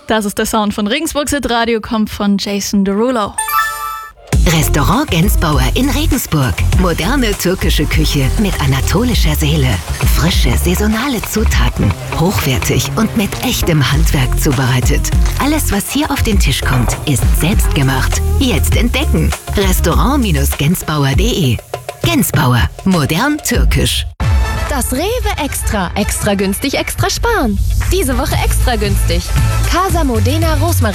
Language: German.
Das ist der Sound von Regensburg Radio, kommt von Jason Derulo. Restaurant Gensbauer in Regensburg. Moderne türkische Küche mit anatolischer Seele. Frische, saisonale Zutaten. Hochwertig und mit echtem Handwerk zubereitet. Alles, was hier auf den Tisch kommt, ist selbstgemacht. Jetzt entdecken. Restaurant-gensbauer.de. Gensbauer. Modern türkisch. Das Rewe Extra. Extra günstig, extra sparen. Diese Woche extra günstig. Casa Modena Rosmarin.